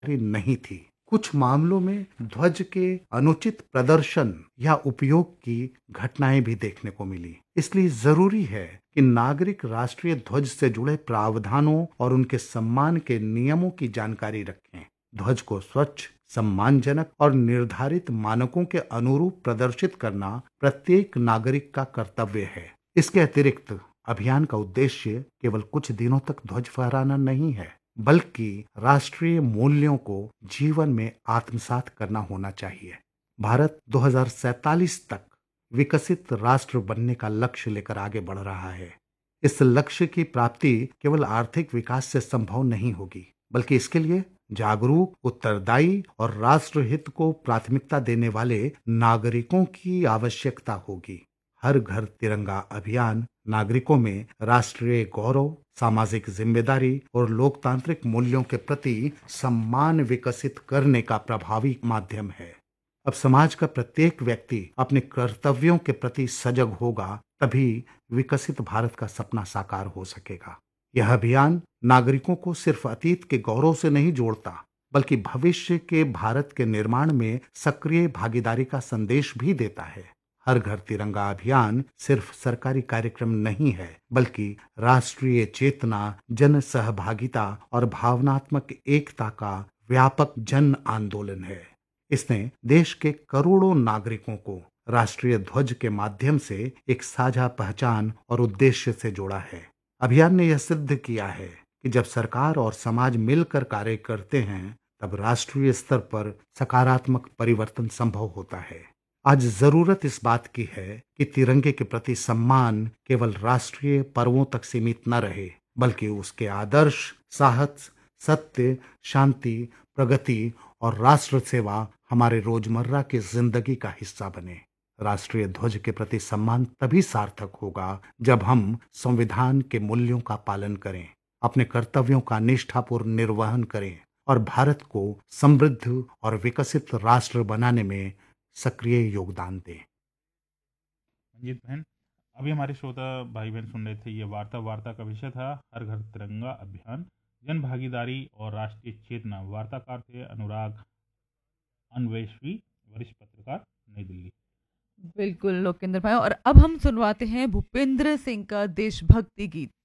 नहीं थी। कुछ मामलों में ध्वज के अनुचित प्रदर्शन या उपयोग की घटनाएं भी देखने को मिली। इसलिए जरूरी है कि नागरिक राष्ट्रीय ध्वज से जुड़े प्रावधानों और उनके सम्मान के नियमों की जानकारी रखें। ध्वज को स्वच्छ, सम्मानजनक और निर्धारित मानकों के अनुरूप प्रदर्शित करना प्रत्येक नागरिक का कर्तव्य है। इसके अतिरिक्त अभियान का उद्देश्य केवल कुछ दिनों तक ध्वज फहराना नहीं है, बल्कि राष्ट्रीय मूल्यों को जीवन में आत्मसात करना होना चाहिए। भारत 2047 तक विकसित राष्ट्र बनने का लक्ष्य लेकर आगे बढ़ रहा है। इस लक्ष्य की प्राप्ति केवल आर्थिक विकास से संभव नहीं होगी, बल्कि इसके लिए जागरूक, उत्तरदायी और राष्ट्र हित को प्राथमिकता देने वाले नागरिकों की आवश्यकता होगी। हर घर तिरंगा अभियान नागरिकों में राष्ट्रीय गौरव, सामाजिक जिम्मेदारी और लोकतांत्रिक मूल्यों के प्रति सम्मान विकसित करने का प्रभावी माध्यम है। अब समाज का प्रत्येक व्यक्ति अपने कर्तव्यों के प्रति सजग होगा, तभी विकसित भारत का सपना साकार हो सकेगा। यह अभियान नागरिकों को सिर्फ अतीत के गौरव से नहीं जोड़ता, बल्कि भविष्य के भारत के निर्माण में सक्रिय भागीदारी का संदेश भी देता है। हर घर तिरंगा अभियान सिर्फ सरकारी कार्यक्रम नहीं है, बल्कि राष्ट्रीय चेतना, जन सहभागिता और भावनात्मक एकता का व्यापक जन आंदोलन है। इसने देश के करोड़ों नागरिकों को राष्ट्रीय ध्वज के माध्यम से एक साझा पहचान और उद्देश्य से जोड़ा है। अभियान ने यह सिद्ध किया है कि जब सरकार और समाज मिलकर कार्य करते हैं, तब राष्ट्रीय स्तर पर सकारात्मक परिवर्तन संभव होता है। आज जरूरत इस बात की है कि तिरंगे के प्रति सम्मान केवल राष्ट्रीय पर्वों तक सीमित न रहे, बल्कि उसके आदर्श, साहस, सत्य, शांति, प्रगति और राष्ट्र सेवा हमारे रोजमर्रा की जिंदगी का हिस्सा बने। राष्ट्रीय ध्वज के प्रति सम्मान तभी सार्थक होगा जब हम संविधान के मूल्यों का पालन करें, अपने कर्तव्यों का निष्ठापूर्ण निर्वहन करें और भारत को समृद्ध और विकसित राष्ट्र बनाने में सक्रिय योगदान दें। मंजीत बहन, अभी हमारे श्रोता भाई बहन सुन रहे थे, ये वार्ता का विषय था हर घर तिरंगा अभियान, जन भागीदारी और राष्ट्रीय चेतना। वार्ताकार थे अनुराग अन्वेषवी, वरिष्ठ पत्रकार, नई दिल्ली। बिल्कुल लोकेंद्र भाई, और अब हम सुनवाते हैं भूपेंद्र सिंह का देशभक्ति गीत।